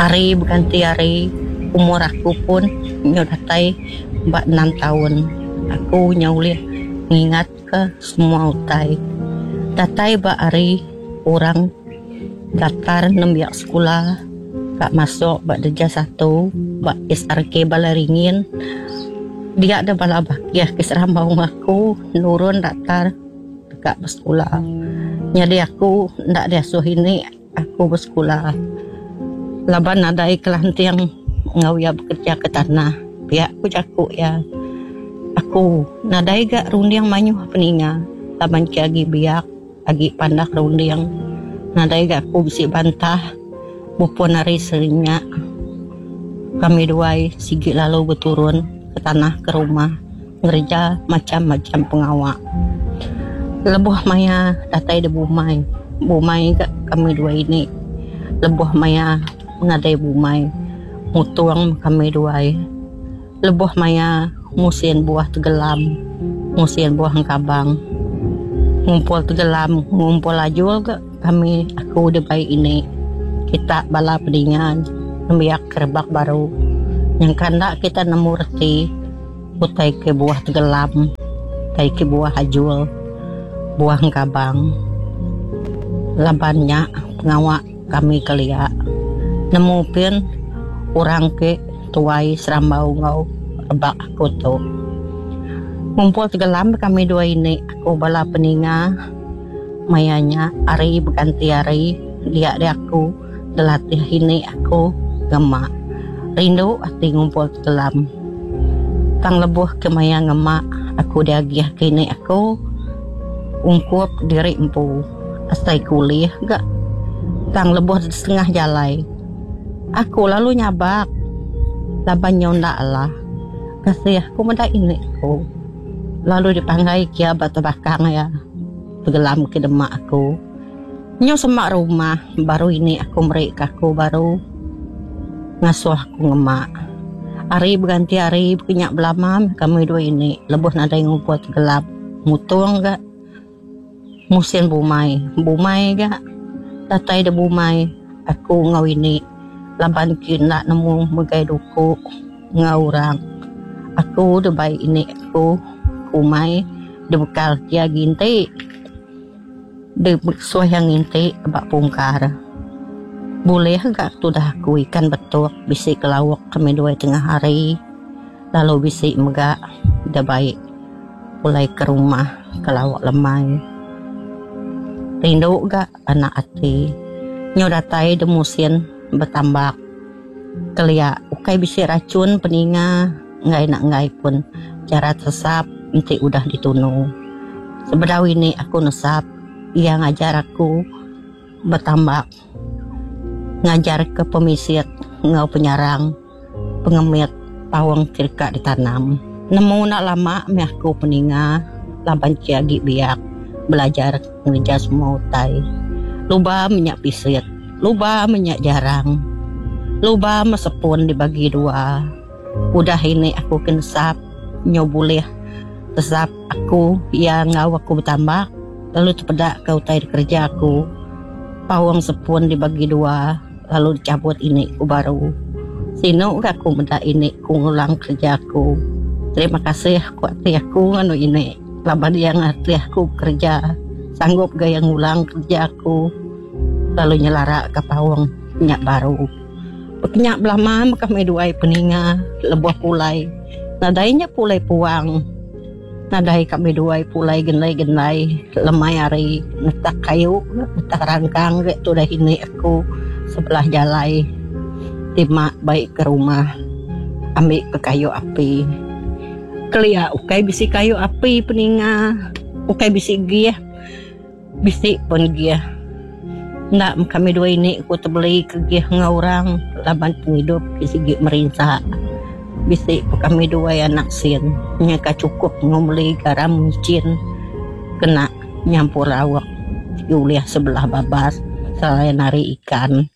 Ari berganti hari umur aku pun nyodatay 6 tahun. Aku nyaulir mengingat ke semua utay. Datay ba ari orang daftar nembiak sekolah kak masuk ba deja 1 ba SRK Balaringin. Dia ada balabak ya kisrambau aku nurun daftar kak bersekolah. Jadi aku ndak diasuh ini aku bersekolah. Laban ada iklan yang ngawia bekerja ke tanah pihak ku caku ya aku nadai gak rundiang manyuh peninga laban ki agi biak agi pandak rundiang nadai gak aku bisi bantah bupon hari serinya kami duai sigi lalu berturun ke tanah ke rumah ngerja macam-macam pengawak lebuh maya datai de bumai gak kami dua ini lebuh maya ngadai bumai mutuang kami duai lebuh maya musin buah tegelam musin buah kabang ngumpul tegelam ngumpul ajul ke kami aku udah baik ini kita bala pedingan nembiak kerbak baru yang kanda kita nemu reti utai ke buah tegelam utai ke buah ajul buah kabang labannya pengawak kami kelia nemu pin orang ke tuai serambau ngau rebak aku tu ngumpul tegelam kami dua ini aku bala peninga mayanya hari berganti hari dia aku delatih ini aku gemak rindu hati ngumpul tegelam tang lebuh ke maya ngemak aku diagih kini aku ungkup diri empu asai kuliah gak tang lebuh setengah jalai aku lalu nyabak laban nyonda Allah kasih aku menda ini aku lalu dipanggai kia batu bakang ya tegelam ke demak aku nyo semak rumah baru ini aku mereka aku baru ngasuh aku ngemak hari berganti hari kenyak belamam kami dua ini lebuh nadai ngumpul tegelap mutung gak musim bumai gak datai de bumai aku ngau ini laban kina nemu megai duku ngaurang aku de baik ini aku kumai de bekal kia ginti de suah yang ginti bak pungkar boleh gak tu dah aku ikan betul bisi kelawak kami dua tengah hari lalu bisi megak de baik mulai ke rumah kelawak lemai rindu gak anak hati nyodatai de musin bertambak kelia ukai bisi racun peninga ngai nak ngai pun cara tesap nanti udah ditunu sebedaw ini aku nesap ia ngajar aku bertambak ngajar ke pemisit ngau penyarang pengemit pawang kirka ditanam nemu nak lama me aku peninga laban kiagi biak belajar ngeja semua utai luba minyak pisit luba minyak jarang luba mesepun dibagi 2 udah ini aku kensap nyobuleh tesap aku yang ngau aku bertambah lalu terpedak kau utai kerja aku pawang sepun dibagi 2 lalu dicabut ini aku baru sino aku menda ini ku ngulang kerjaku terima kasih aku hati aku nganu ini laban yang hati aku kerja sanggup gaya ngulang kerjaku lalu nyelara ke pawang minyak baru pekenyak belama kami duai peninga lebuah pulai nadainya pulai puang nadai kami duai pulai genai lemai hari netak kayu netak rangkang gak tu dah ini aku sebelah jalai timak baik ke rumah ambil ke kayu api kelia ukai bisi kayu api peninga ukai bisi giah bisi pun giah ndak kami dua ini aku terbeli ke giah ngaurang laban penghidup bisi giah merinsak bisi kami dua anak sin nyaka cukup ngomeli garam micin kena nyampur awak yuliah sebelah babas selain nari ikan